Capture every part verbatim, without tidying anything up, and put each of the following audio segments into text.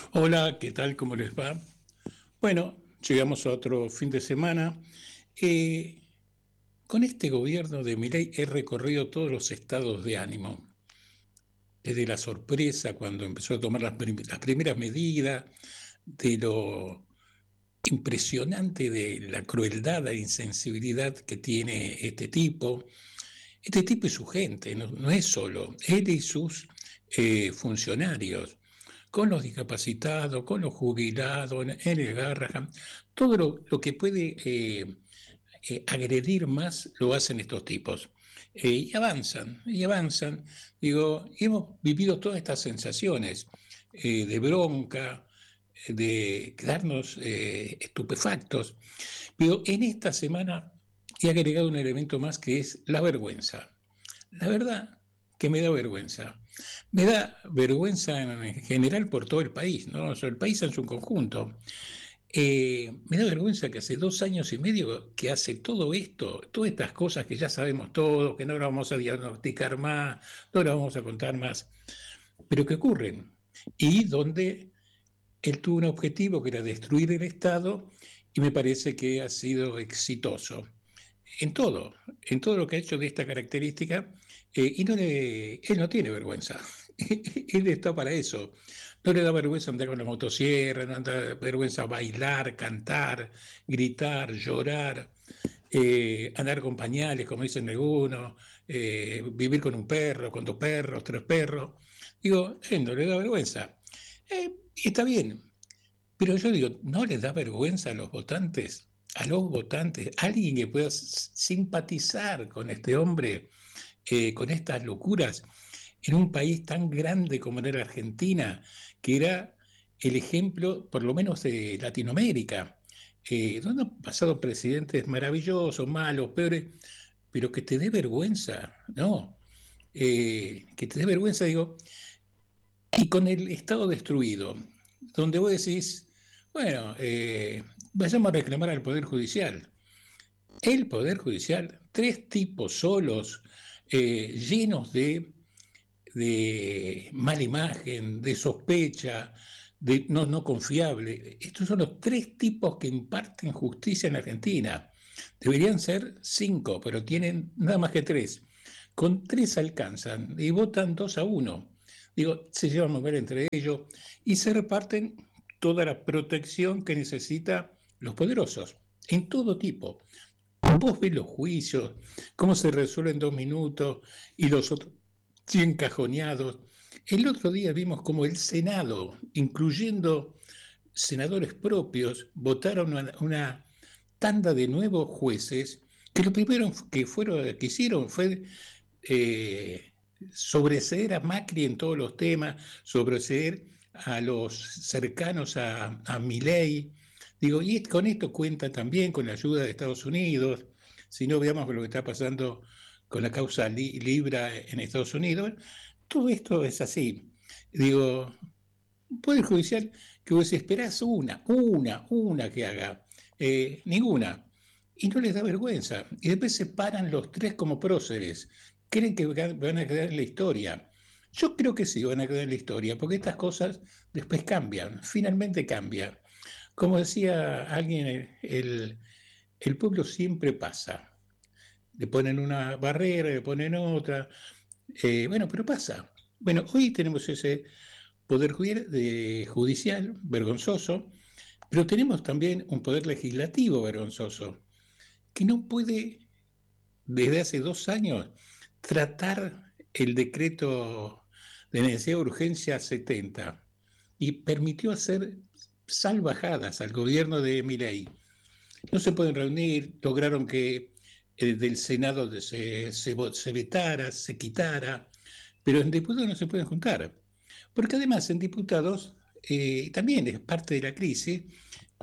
Hola, ¿qué tal? ¿Cómo les va? Bueno, llegamos a otro fin de semana. Eh, con este gobierno de Milei he recorrido todos los estados de ánimo, desde la sorpresa cuando empezó a tomar las, prim- las primeras medidas, de lo impresionante de la crueldad e insensibilidad que tiene este tipo. Este tipo y su gente, no, no es solo él y sus eh, funcionarios, con los discapacitados, con los jubilados, en, en el Garrahan, todo lo, lo que puede eh, eh, agredir más lo hacen estos tipos. Eh, y avanzan, y avanzan. Digo, hemos vivido todas estas sensaciones eh, de bronca, de quedarnos eh, estupefactos. Pero en esta semana he agregado un elemento más que es la vergüenza. La verdad que me da vergüenza. Me da vergüenza en general por todo el país, ¿no? O sea, el país en su conjunto. Eh, me da vergüenza que hace dos años y medio que hace todo esto, todas estas cosas que ya sabemos todos, que no lo vamos a diagnosticar más, no lo vamos a contar más, pero que ocurren. Y donde él tuvo un objetivo que era destruir el Estado y me parece que ha sido exitoso en todo, en todo lo que ha hecho de esta característica, eh, y no le, él no tiene vergüenza. Él está para eso. No le da vergüenza andar con la motosierra, no le da vergüenza bailar, cantar, gritar, llorar, eh, andar con pañales, como dicen algunos, eh, vivir con un perro, con dos perros, tres perros. Digo, él no le da vergüenza. Eh, y está bien, pero yo digo, ¿no les da vergüenza a los votantes? A los votantes, alguien que pueda simpatizar con este hombre, eh, con estas locuras, en un país tan grande como era Argentina, que era el ejemplo, por lo menos, de Latinoamérica, eh, donde han pasado presidentes maravillosos, malos, peores, pero que te dé vergüenza, ¿no? Eh, que te dé vergüenza, digo, y con el Estado destruido, donde vos decís, bueno, eh, vayamos a reclamar al Poder Judicial. El Poder Judicial, tres tipos solos, eh, llenos de, de mala imagen, de sospecha, de no, no confiable. Estos son los tres tipos que imparten justicia en Argentina. Deberían ser cinco, pero tienen nada más que tres. Con tres alcanzan y votan dos a uno. Digo, se llevan a mover entre ellos y se reparten toda la protección que necesitan los poderosos, en todo tipo. Vos ves los juicios, cómo se resuelven en dos minutos y los otros cien cajoneados. El otro día vimos cómo el Senado, incluyendo senadores propios, votaron una, una tanda de nuevos jueces que lo primero que, fueron, que hicieron fue eh, sobreseer a Macri en todos los temas, sobreseer a los cercanos a, a Milei. Digo, y con esto cuenta también con la ayuda de Estados Unidos, si no veamos lo que está pasando con la causa li, Libra en Estados Unidos, todo esto es así. Digo, Poder Judicial que vos esperás una, una, una que haga, eh, ninguna. Y no les da vergüenza. Y después se paran los tres como próceres. Creen que van a quedar en la historia. Yo creo que sí van a quedar en la historia, porque estas cosas después cambian, finalmente cambian. Como decía alguien, el, el pueblo siempre pasa. Le ponen una barrera, le ponen otra. Eh, bueno, pero pasa. Bueno, hoy tenemos ese poder judicial vergonzoso, pero tenemos también un poder legislativo vergonzoso, que no puede, desde hace dos años, tratar el decreto de necesidad de urgencia setenta y permitió hacer salvajadas al gobierno de Milei. No se pueden reunir, lograron que eh, del Senado se, se, se vetara, se quitara, pero en diputados no se pueden juntar. Porque además en diputados, eh, también es parte de la crisis, no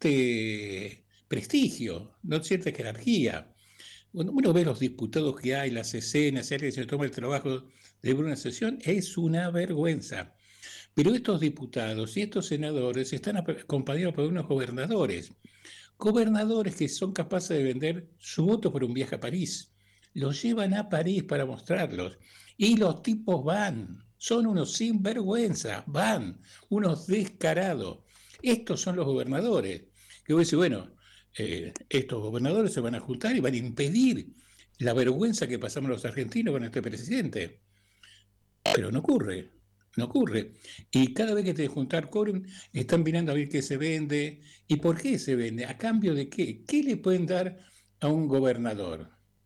existe prestigio, no existe jerarquía. Cuando uno ve los diputados que hay, las escenas, si alguien se toma el trabajo de ver una sesión, es una vergüenza. Pero estos diputados y estos senadores están acompañados por unos gobernadores. Gobernadores que son capaces de vender su voto por un viaje a París. Los llevan a París para mostrarlos. Y los tipos van. son unos sinvergüenza, van, unos descarados. Estos son los gobernadores. Que vos decís, bueno, eh, estos gobernadores se van a juntar y van a impedir la vergüenza que pasamos los argentinos con este presidente. Pero no ocurre, no ocurre. Y cada vez que te juntar quórum, están mirando a ver qué se vende y por qué se vende, a cambio de qué. ¿Qué le pueden dar a un gobernador?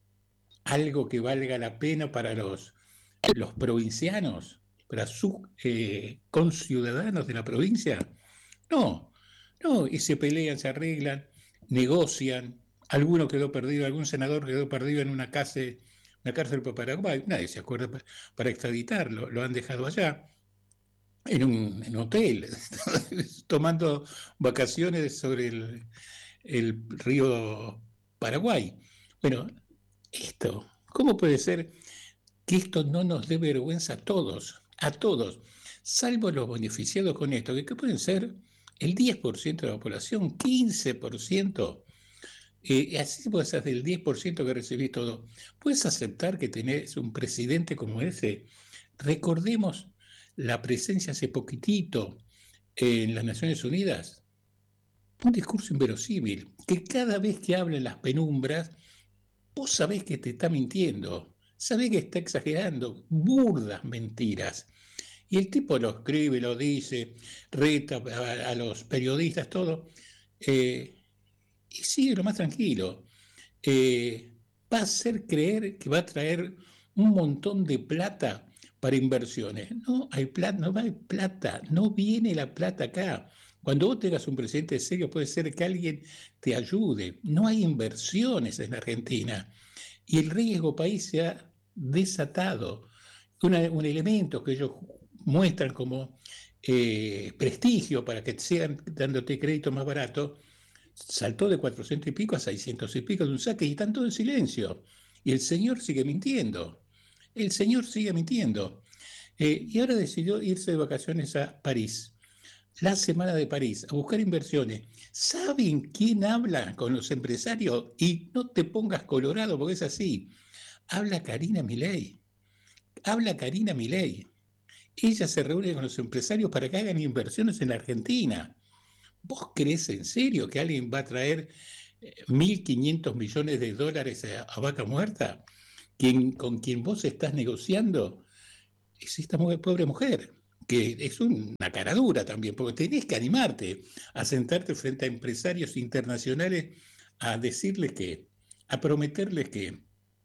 Algo que valga la pena para los, los provincianos, para sus eh, conciudadanos de la provincia. No, no, y se pelean, se arreglan, negocian. Alguno quedó perdido, algún senador quedó perdido en una cárcel, una cárcel para Paraguay, nadie se acuerda para, para extraditarlo, lo han dejado allá, en un, en un hotel, tomando vacaciones sobre el, el río Paraguay. Bueno, esto, ¿cómo puede ser que esto no nos dé vergüenza a todos, a todos, salvo los beneficiados con esto, que, que pueden ser el diez por ciento de la población, quince por ciento? Eh, así puedes hacer del diez por ciento que recibís todo. ¿Puedes aceptar que tenés un presidente como ese? Recordemos la presencia hace poquitito en las Naciones Unidas, un discurso inverosímil, que cada vez que habla en las penumbras, vos sabés que te está mintiendo, sabés que está exagerando, burdas mentiras. Y el tipo lo escribe, lo dice, reta a, a los periodistas, todo, eh, y sigue lo más tranquilo. Eh, va a hacer creer que va a traer un montón de plata para inversiones. No hay plata, no hay plata, no viene la plata acá. Cuando vos tengas un presidente serio, puede ser que alguien te ayude. No hay inversiones en Argentina. Y el riesgo país se ha desatado. Una, un elemento que ellos muestran como eh, prestigio para que sigan dándote crédito más barato, saltó de cuatrocientos y pico a seiscientos y pico de un saque y están todos en silencio. Y el señor sigue mintiendo. El señor sigue mintiendo. Eh, y ahora decidió irse de vacaciones a París. La semana de París, a buscar inversiones. ¿Saben quién habla con los empresarios? Y no te pongas colorado porque es así. Habla Karina Milei. Habla Karina Milei. Ella se reúne con los empresarios para que hagan inversiones en la Argentina. ¿Vos crees en serio que alguien va a traer eh, mil quinientos millones de dólares a, a vaca muerta? ¿Quien, con quien vos estás negociando es esta mujer, pobre mujer, que es una cara dura también, porque tenés que animarte a sentarte frente a empresarios internacionales a decirles que, a prometerles que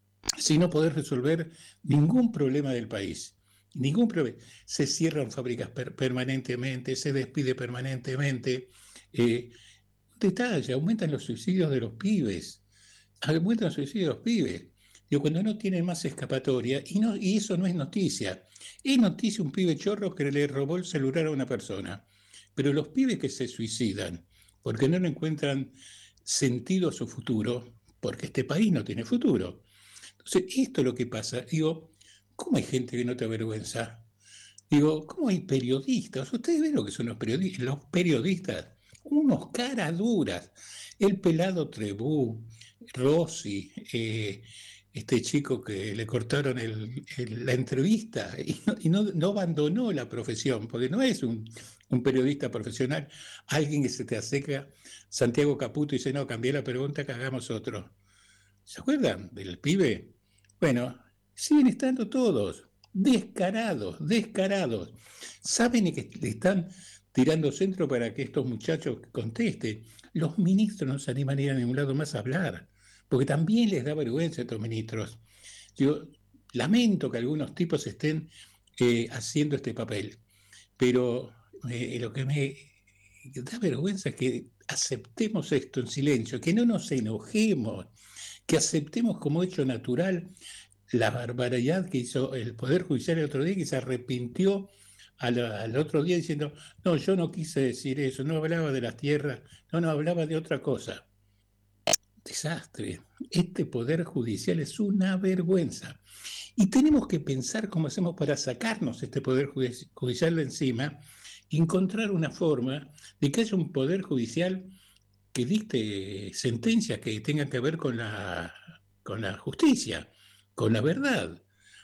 si no podés resolver ningún problema del país, ningún problema, se cierran fábricas per permanentemente, se despide permanentemente. Eh, detalle, aumentan los suicidios de los pibes, aumentan los suicidios de los pibes. Digo, cuando no tienen más escapatoria, y, no, y eso no es noticia. Es noticia un pibe chorro que le robó el celular a una persona. Pero los pibes que se suicidan porque no le encuentran sentido a su futuro, porque este país no tiene futuro. Entonces, esto es lo que pasa. Digo, ¿cómo hay gente que no te avergüenza? Digo, ¿cómo hay periodistas? Ustedes ven lo que son los periodistas, los periodistas, unos caras duras. El pelado Trebú, Rossi, eh, este chico que le cortaron el, el, la entrevista y, no, y no, no, abandonó la profesión, porque no es un, un periodista profesional, alguien que se te acerca, Santiago Caputo, y dice, no, cambié la pregunta, que hagamos otro. ¿Se acuerdan del pibe? Bueno, siguen estando todos descarados, descarados. Saben que le están tirando centro para que estos muchachos contesten. Los ministros no se animan a ir a ningún lado más a hablar, porque también les da vergüenza a estos ministros. Yo lamento que algunos tipos estén eh, haciendo este papel, pero eh, lo que me da vergüenza es que aceptemos esto en silencio, que no nos enojemos, que aceptemos como hecho natural la barbaridad que hizo el Poder Judicial el otro día, que se arrepintió al, al otro día diciendo, no, yo no quise decir eso, no hablaba de las tierras, no, no, hablaba de otra cosa. Desastre. Este Poder Judicial es una vergüenza. Y tenemos que pensar cómo hacemos para sacarnos este Poder Judicial de encima y encontrar una forma de que haya un Poder Judicial que dicte sentencias que tengan que ver con la, con la justicia, con la verdad.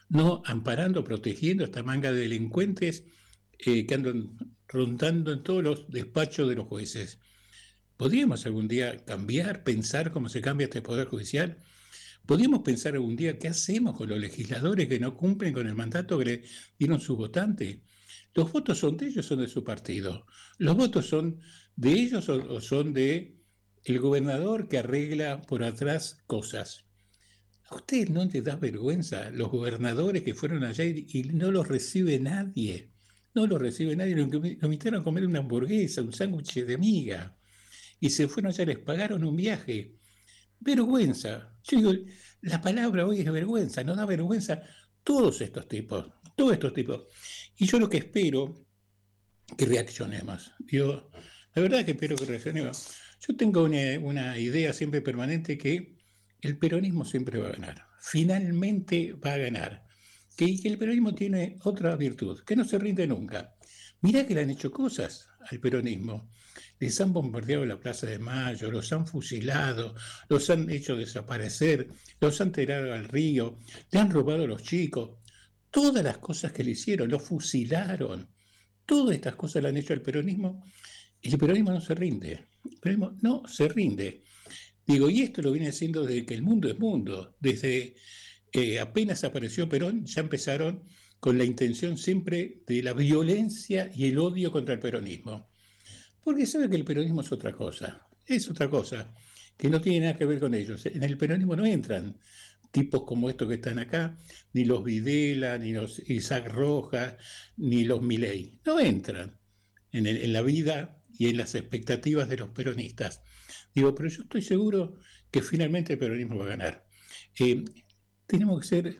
no amparando, protegiendo a esta manga de delincuentes eh, que andan rondando en todos los despachos de los jueces. ¿Podríamos algún día cambiar, pensar cómo se cambia este Poder Judicial? ¿Podríamos pensar algún día qué hacemos con los legisladores que no cumplen con el mandato que le dieron sus votantes? ¿Los votos son de ellos o son de su partido? ¿Los votos son de ellos o, o son de el gobernador que arregla por atrás cosas? ¿A ustedes no les da vergüenza los gobernadores que fueron allá y, y no los recibe nadie? No los recibe nadie, lo, lo invitaron a comer una hamburguesa, un sándwich de miga, y se fueron allá, les pagaron un viaje. Vergüenza. Yo digo, la palabra hoy es vergüenza, no da vergüenza todos estos tipos, todos estos tipos. Y yo lo que espero que reaccionemos. Yo, la verdad que espero que reaccionemos. Yo tengo una, una idea siempre permanente que el peronismo siempre va a ganar. Finalmente va a ganar. Que, que el peronismo tiene otra virtud, que no se rinde nunca. Mirá que le han hecho cosas al peronismo. Les han bombardeado la Plaza de Mayo, los han fusilado, los han hecho desaparecer, los han tirado al río, le han robado a los chicos. Todas las cosas que le hicieron, los fusilaron. Todas estas cosas le han hecho al peronismo y el peronismo no se rinde. El peronismo no se rinde. Digo, y esto lo viene haciendo desde que el mundo es mundo. Desde eh, apenas apareció Perón, ya empezaron con la intención siempre de la violencia y el odio contra el peronismo. Porque sabe que el peronismo es otra cosa, es otra cosa, que no tiene nada que ver con ellos. En el peronismo no entran tipos como estos que están acá, ni los Videla, ni los Isaac Rojas, ni los Milei. No entran en, el, en la vida y en las expectativas de los peronistas. Digo, pero yo estoy seguro que finalmente el peronismo va a ganar. Eh, tenemos que ser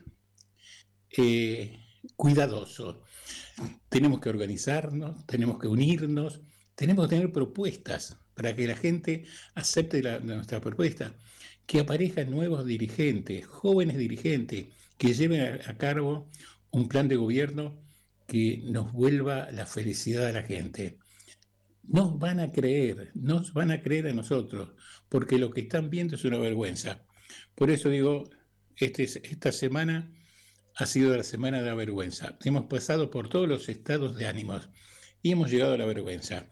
eh, cuidadosos, tenemos que organizarnos, tenemos que unirnos, tenemos que tener propuestas para que la gente acepte la, nuestra propuesta, que aparezcan nuevos dirigentes, jóvenes dirigentes, que lleven a, a cabo un plan de gobierno que nos vuelva la felicidad a la gente. Nos van a creer, nos van a creer a nosotros, porque lo que están viendo es una vergüenza. Por eso digo, este, esta semana ha sido la semana de la vergüenza. Hemos pasado por todos los estados de ánimos y hemos llegado a la vergüenza.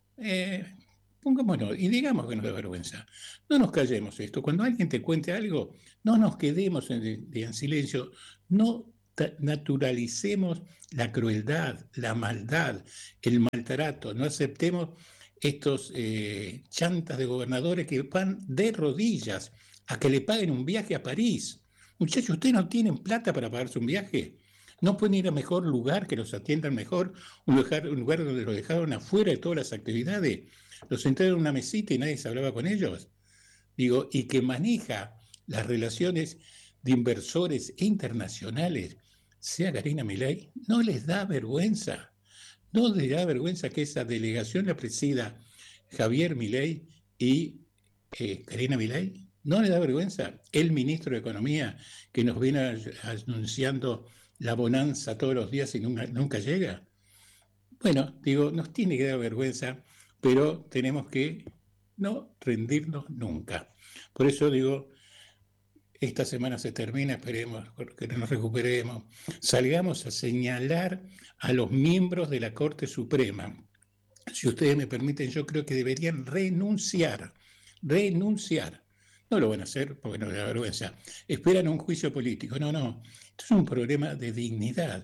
Eh, pongámonos y digamos que nos da vergüenza. No nos callemos esto. Cuando alguien te cuente algo, no nos quedemos en, en silencio. No naturalicemos la crueldad, la maldad, el maltrato. No aceptemos estos eh, chantas de gobernadores que van de rodillas a que le paguen un viaje a París. Muchachos, ¿ustedes no tienen plata para pagarse un viaje? ¿No pueden ir a mejor lugar, que los atiendan mejor? Un lugar, un lugar donde los dejaron afuera de todas las actividades. Los sentaron en una mesita y nadie se hablaba con ellos. Digo, y que maneja las relaciones de inversores internacionales, sea Karina Milei, no les da vergüenza. No les da vergüenza que esa delegación la presida Javier Milei y eh, Karina Milei. ¿No le da vergüenza? El ministro de Economía que nos viene anunciando la bonanza todos los días y nunca, nunca llega. Bueno, digo, nos tiene que dar vergüenza, pero tenemos que no rendirnos nunca. Por eso digo, esta semana se termina, esperemos que nos recuperemos, salgamos a señalar a los miembros de la Corte Suprema. Si ustedes me permiten, yo creo que deberían renunciar, renunciar. No lo van a hacer porque no les da vergüenza. Esperan un juicio político. No, no. Esto es un problema de dignidad.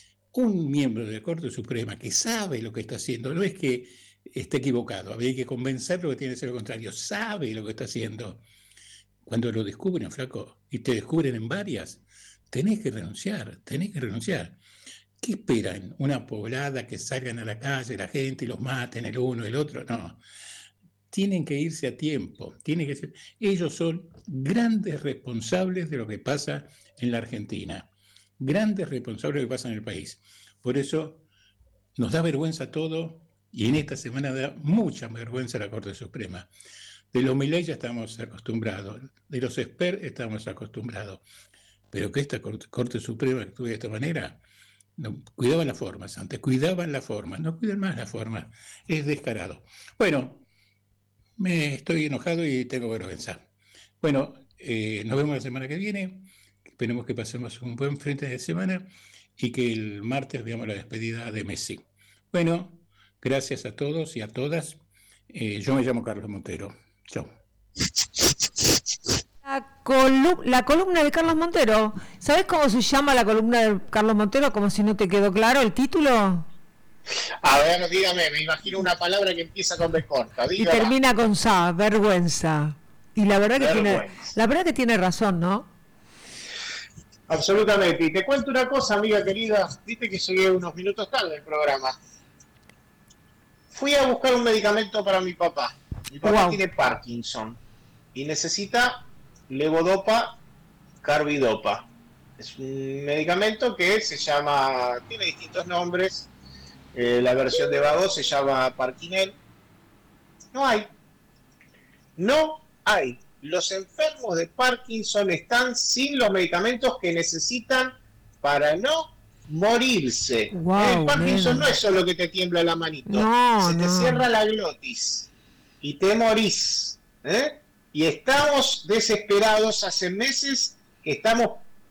Un miembro de la Corte Suprema que sabe lo que está haciendo, no es que esté equivocado, habría que convencerlo que tiene que ser lo contrario, sabe lo que está haciendo. Cuando lo descubren, flaco, y te descubren en varias, tenés que renunciar, tenés que renunciar. ¿Qué esperan? ¿Una poblada que salgan a la calle la gente y los maten el uno el otro? No. Tienen que irse a tiempo. Tienen que ser... Ellos son grandes responsables de lo que pasa en la Argentina. Grandes responsables de lo que pasa en el país. Por eso nos da vergüenza todo y en esta semana da mucha vergüenza la Corte Suprema. De los Milei ya estamos acostumbrados, de los expertos estamos acostumbrados, pero que esta Corte, Corte Suprema actúe de esta manera, no, cuidaban las formas antes, cuidaban las formas, no cuidan más las formas, es descarado. Bueno, me estoy enojado y tengo vergüenza. Bueno, eh, nos vemos la semana que viene. esperemos que pasemos un buen fin de semana y que el martes veamos la despedida de Messi. Bueno, gracias a todos y a todas. Eh, yo me llamo Carlos Montero. Chao. La, colu- la columna de Carlos Montero. ¿Sabés cómo se llama la columna de Carlos Montero? Como si no te quedó claro el título. A ver, dígame, me imagino una palabra que empieza con B corta. Y termina con sa, vergüenza. Y la verdad que Vergüenza. tiene, la verdad que tiene razón, ¿no? Absolutamente. Y te cuento una cosa, amiga querida. Viste que llegué unos minutos tarde al programa. Fui a buscar un medicamento para mi papá. Mi papá Wow. tiene Parkinson y necesita levodopa carbidopa. Es un medicamento que se llama, tiene distintos nombres. Eh, la versión de vago se llama Parkinel. No hay. No hay. Los enfermos de Parkinson están sin los medicamentos que necesitan para no morirse. Wow, el Parkinson nena. no es solo que te tiembla la manito. No, Se te no. cierra la glotis y te morís. ¿eh? Y estamos desesperados hace meses que estamos,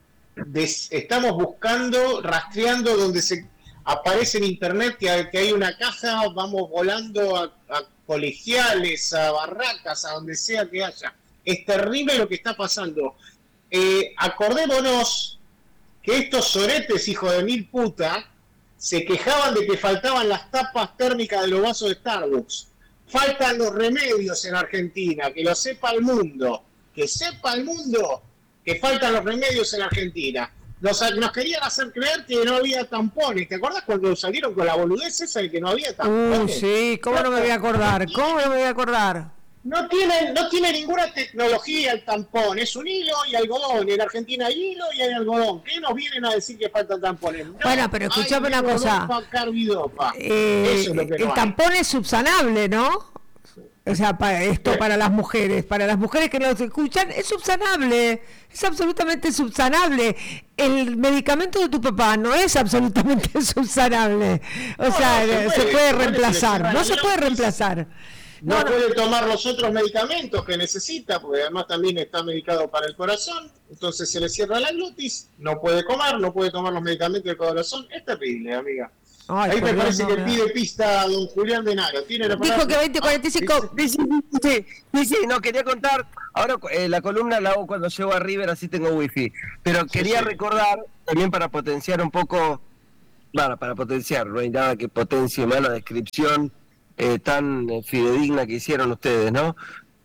des- estamos buscando, rastreando donde se aparece en internet que hay, que hay una caja, vamos volando a, a colegiales, a barracas, a donde sea que haya. Es terrible lo que está pasando. Eh, acordémonos que estos soretes, hijos de mil puta, se quejaban de que faltaban las tapas térmicas de los vasos de Starbucks. Faltan los remedios en Argentina, que lo sepa el mundo. Que sepa el mundo que faltan los remedios en Argentina. Nos, nos querían hacer creer que no había tampones. ¿Te acuerdas cuando salieron con la boludez esa de que no había Uh, tampones? sí, ¿cómo no me voy a acordar? ¿Cómo no me voy a acordar? No tiene, no tiene ninguna tecnología el tampón, es un hilo y algodón. En Argentina hay hilo y hay algodón. ¿Qué nos vienen a decir que faltan tampones? No, Bueno, pero escuchame hay una cosa. levodopa, carbidopa. Eh, Eso es lo que el no hay. tampón es subsanable, ¿no? O sea, para esto para las mujeres, para las mujeres que nos escuchan, es subsanable, es absolutamente subsanable. El medicamento de tu papá no es absolutamente subsanable. O No, sea, no, se se puede, puede se puede, reemplazar, se le no se cierra puede la reemplazar. No, No, no. puede tomar los otros medicamentos que necesita, porque además también está medicado para el corazón. Entonces se le cierra la glotis, no puede comer, no puede tomar los medicamentos del corazón. Es terrible, amiga. Ay, Ahí por me Dios, parece no que me da. pide pista a don Julián de Naro. ¿Tiene la Dijo palabra? que veinte cuarenta y cinco. Sí, sí, sí, sí, sí, no, quería contar, ahora eh, la columna la hago cuando llego a River, así tengo wifi, pero quería sí. recordar, también para potenciar un poco, bueno, para potenciar, no hay nada que potencie más la descripción eh, tan eh, fidedigna que hicieron ustedes, ¿no?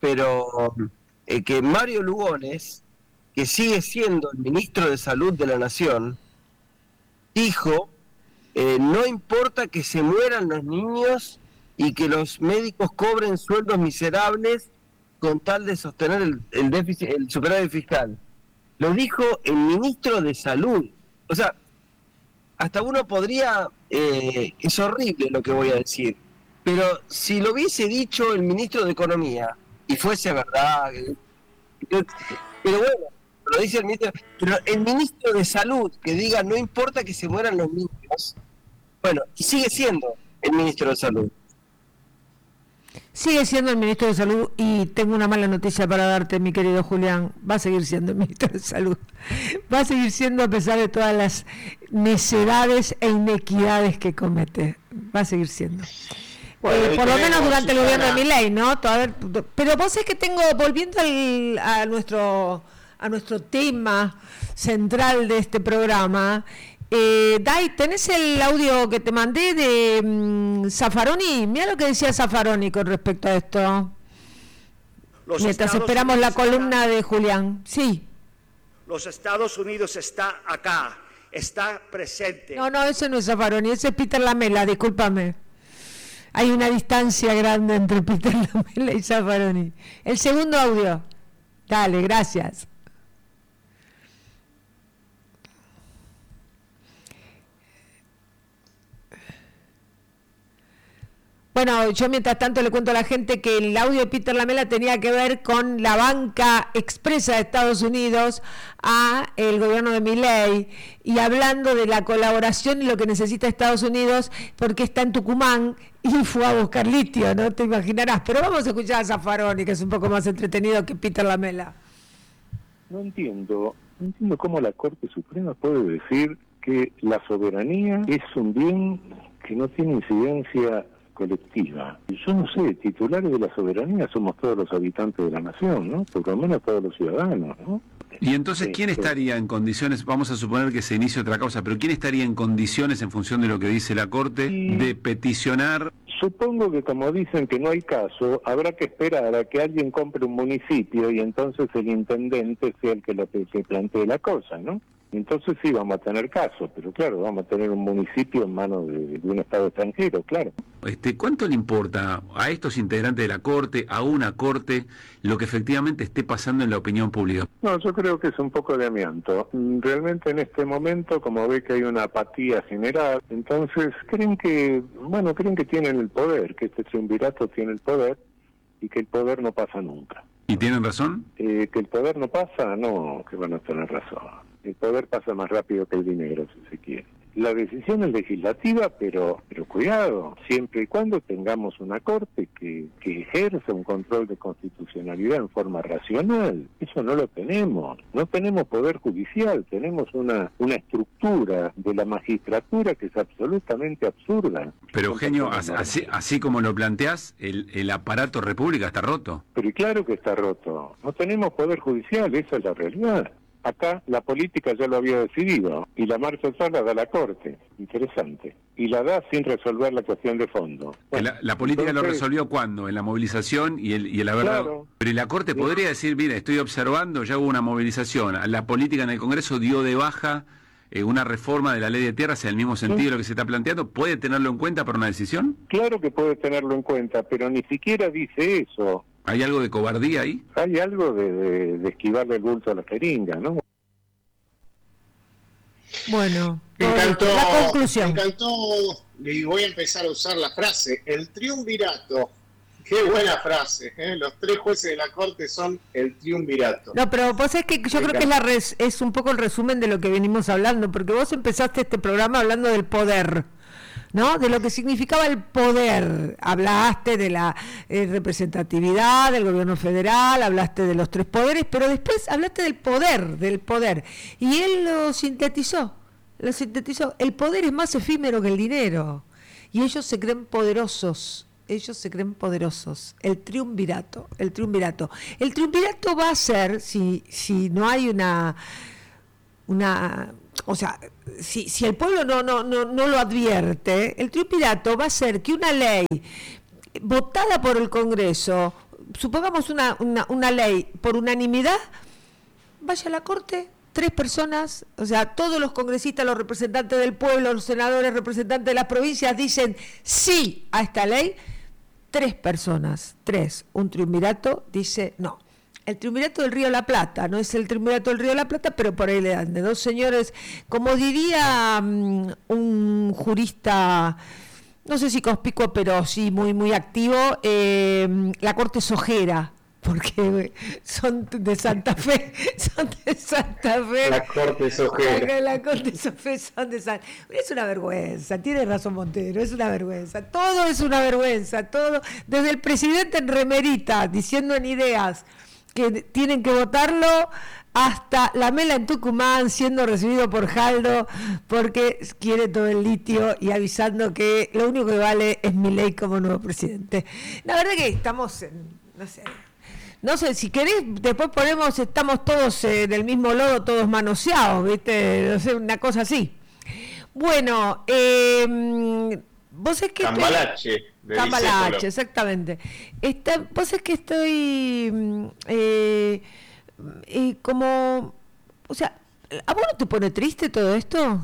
Pero eh, que Mario Lugones, que sigue siendo el ministro de Salud de la Nación, dijo, eh, no importa que se mueran los niños y que los médicos cobren sueldos miserables con tal de sostener el, el déficit, el superávit fiscal. Lo dijo el ministro de Salud. O sea, hasta uno podría, eh, es horrible lo que voy a decir, pero si lo hubiese dicho el ministro de Economía y fuese verdad, eh, pero bueno, lo dice el ministro, pero el ministro de Salud que diga no importa que se mueran los niños, bueno, y sigue siendo el ministro de Salud. Sigue siendo el ministro de Salud y tengo una mala noticia para darte, mi querido Julián. Va a seguir siendo el ministro de Salud. Va a seguir siendo a pesar de todas las necedades e inequidades que comete. Va a seguir siendo. Bueno, Eh, y por lo menos tenemos, durante el gobierno de Susana, Milei, ¿no? Todavía- pero vos es que tengo, volviendo al, a nuestro a nuestro tema central de este programa, eh, Dai, ¿tenés el audio que te mandé de mm, Zaffaroni? Mira lo que decía Zaffaroni con respecto a esto. Los Mientras Estados esperamos la Unidos columna está- de Julián. Sí. Los Estados Unidos está acá, está presente. No, no, ese no es Zaffaroni, ese es Peter Lamela, discúlpame. Hay una distancia grande entre Peter Lamela y Zaffaroni. El segundo audio. Dale, gracias. Bueno, yo mientras tanto le cuento a la gente que el audio de Peter Lamela tenía que ver con la banca expresa de Estados Unidos a el gobierno de Milei y hablando de la colaboración y lo que necesita Estados Unidos porque está en Tucumán y fue a buscar litio, no te imaginarás. Pero vamos a escuchar a Zaffaroni, que es un poco más entretenido que Peter Lamela. No entiendo No entiendo cómo la Corte Suprema puede decir que la soberanía es un bien que no tiene incidencia colectiva. Yo no sé, titulares de la soberanía somos todos los habitantes de la nación, ¿no? Por lo menos todos los ciudadanos, ¿no? Y entonces, ¿quién estaría en condiciones, vamos a suponer que se inicie otra causa, pero quién estaría en condiciones, en función de lo que dice la Corte, de peticionar? Supongo que, como dicen que no hay caso, habrá que esperar a que alguien compre un municipio y entonces el intendente sea el que lo que, que plantee la cosa, ¿no? Entonces sí vamos a tener caso, pero claro, vamos a tener un municipio en manos de, de un Estado extranjero, claro. Este, ¿Cuánto le importa a estos integrantes de la Corte, a una Corte, lo que efectivamente esté pasando en la opinión pública? No, yo creo que es un poco de amianto. Realmente en este momento, como ve que hay una apatía general, entonces creen que, bueno, creen que tienen el poder, que este triunvirato tiene el poder y que el poder no pasa nunca. ¿Y tienen razón? Eh, ¿Que el poder no pasa? No, que van a tener razón. El poder pasa más rápido que el dinero, si se quiere. La decisión es legislativa, pero pero cuidado, siempre y cuando tengamos una Corte que, que ejerza un control de constitucionalidad en forma racional. Eso no lo tenemos. No tenemos poder judicial, tenemos una, una estructura de la magistratura que es absolutamente absurda. Pero, Eugenio, así, así como lo planteás, el, el aparato república está roto. Pero claro que está roto. No tenemos poder judicial, esa es la realidad. Acá la política ya lo había decidido y la marcha atrás la da la Corte, interesante, y la da sin resolver la cuestión de fondo. Bueno, la, la política entonces, lo resolvió ¿cuándo? En la movilización y el, y el haber claro, dado... Pero la Corte sí. podría decir, mira, estoy observando, ya hubo una movilización, la política en el Congreso dio de baja eh, una reforma de la ley de tierras en el mismo sentido de lo que se está planteando, ¿puede tenerlo en cuenta para una decisión? Claro que puede tenerlo en cuenta, pero ni siquiera dice eso. ¿Hay algo de cobardía ahí? Hay algo de, de, de esquivarle el bulto a la jeringa, ¿no? Bueno, me encantó, la conclusión. Me encantó, y voy a empezar a usar la frase, el triunvirato. Qué buena frase, ¿eh? Los tres jueces de la Corte son el triunvirato. No, pero vos es que yo me creo encanta. que es, la res, es un poco el resumen de lo que venimos hablando, porque vos empezaste este programa hablando del poder, ¿no? De lo que significaba el poder. Hablaste de la eh, representatividad del gobierno federal, hablaste de los tres poderes, pero después hablaste del poder, del poder. Y él lo sintetizó, lo sintetizó. El poder es más efímero que el dinero. Y ellos se creen poderosos. Ellos se creen poderosos. El triunvirato, el triunvirato. El triunvirato va a ser, si, si no hay una... una o sea, si, si el pueblo no, no, no, no lo advierte, el triunvirato va a ser que una ley votada por el Congreso, supongamos una, una, una ley por unanimidad, vaya a la Corte, tres personas, o sea, todos los congresistas, los representantes del pueblo, los senadores, representantes de las provincias dicen sí a esta ley, tres personas, tres, un triunvirato dice no. El triunvirato del Río de la Plata, no es el triunvirato del Río de la Plata, pero por ahí le dan de dos señores, como diría um, un jurista, no sé si conspicuo, pero sí muy muy activo, eh, la Corte Sojera, porque son de Santa Fe, son de Santa Fe. La Corte Sojera. La, la Corte Sojera son de Santa Fe. Es una vergüenza, tiene razón Montero, es una vergüenza. Todo es una vergüenza, todo, desde el presidente en remerita, diciendo en ideas que tienen que votarlo, hasta la Mela en Tucumán siendo recibido por Jaldo porque quiere todo el litio y avisando que lo único que vale es Milei como nuevo presidente. La verdad que estamos en, no sé, no sé, si querés después ponemos, estamos todos en el mismo lodo, todos manoseados, ¿viste? No sé, una cosa así. Bueno, eh, vos es que... Cambalache. Cambalache, exactamente. Está, vos es que estoy eh, eh, como, o sea, ¿a vos no te pone triste todo esto?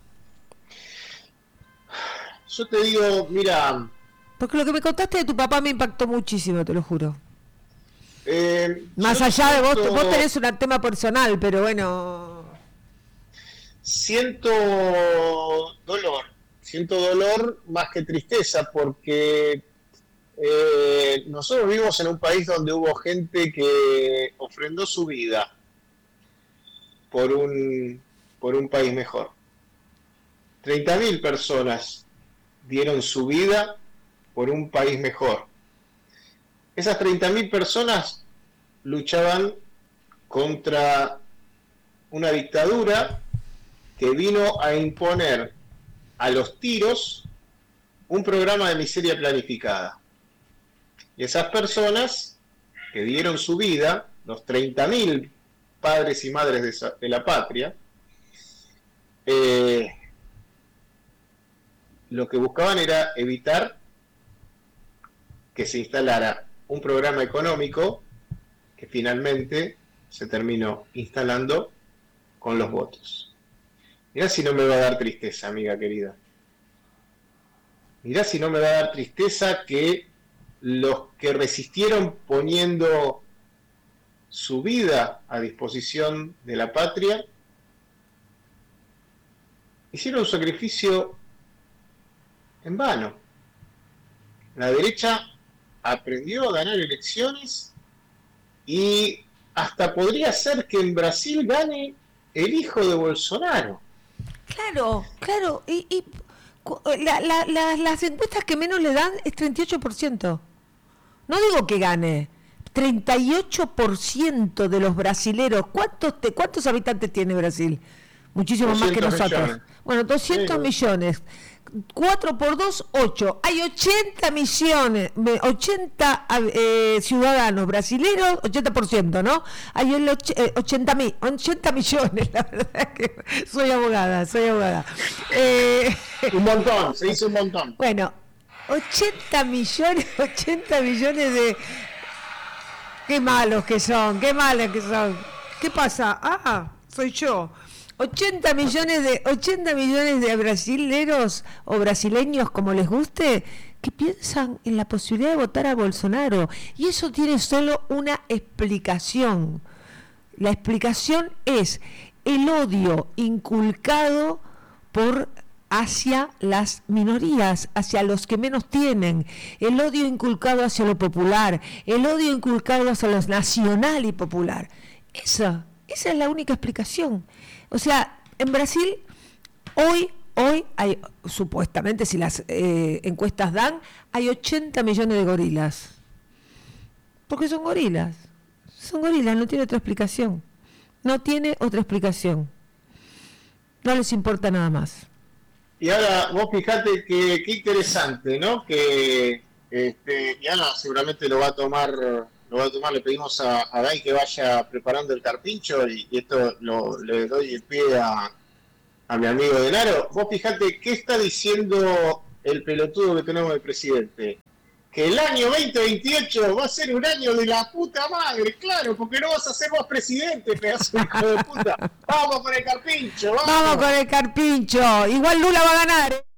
Yo te digo, mira... Porque lo que me contaste de tu papá me impactó muchísimo, te lo juro. Eh, Más allá siento, de vos, vos tenés un tema personal, pero bueno... Siento dolor. Siento dolor más que tristeza porque eh, nosotros vivimos en un país donde hubo gente que ofrendó su vida por un, por un país mejor. treinta mil personas dieron su vida por un país mejor. Esas treinta mil personas luchaban contra una dictadura que vino a imponer a los tiros un programa de miseria planificada. Y esas personas que dieron su vida, los treinta mil padres y madres de, esa, de la patria, eh, lo que buscaban era evitar que se instalara un programa económico que finalmente se terminó instalando con los votos. Mirá si no me va a dar tristeza, amiga querida. Mirá si no me va a dar tristeza que los que resistieron poniendo su vida a disposición de la patria hicieron un sacrificio en vano. La derecha aprendió a ganar elecciones y hasta podría ser que en Brasil gane el hijo de Bolsonaro. Claro, claro. Y, y la, la, la, las encuestas que menos le dan es treinta y ocho por ciento. No digo que gane. treinta y ocho por ciento de los brasileros. ¿Cuántos, te, ¿Cuántos habitantes tiene Brasil? Muchísimo más que nosotros. Millones. Bueno, doscientos sí, millones. cuatro por dos, ocho. Hay ochenta millones, ochenta eh, ciudadanos brasileños, ochenta por ciento, ¿no? Hay el och, eh, ochenta, mil, ochenta millones, la verdad que soy abogada, soy abogada. Eh, un montón, se hizo un montón. Bueno, ochenta millones, ochenta millones de... Qué malos que son, qué malos que son. ¿Qué pasa? Ah, soy yo. ochenta millones de ochenta millones de brasileros o brasileños, como les guste, que piensan en la posibilidad de votar a Bolsonaro. Y eso tiene solo una explicación. La explicación es el odio inculcado por hacia las minorías, hacia los que menos tienen, el odio inculcado hacia lo popular, el odio inculcado hacia lo nacional y popular. Esa, esa es la única explicación. O sea, en Brasil, hoy, hoy hay, supuestamente, si las eh, encuestas dan, hay ochenta millones de gorilas. Porque son gorilas. Son gorilas, no tiene otra explicación. No tiene otra explicación. No les importa nada más. Y ahora, vos fijate que qué interesante, ¿no? Que este, y Ana seguramente lo va a tomar... Lo va a tomar, le pedimos a, a Dai que vaya preparando el carpincho y, y esto lo, le doy el pie a, a mi amigo Denaro. Vos fijate qué está diciendo el pelotudo que tenemos del presidente. Que el año veinte veintiocho va a ser un año de la puta madre, claro, porque no vas a ser vos presidente, pedazo de hijo de puta. Vamos con el carpincho, vamos. Vamos con el carpincho. Igual Lula va a ganar, ¿eh?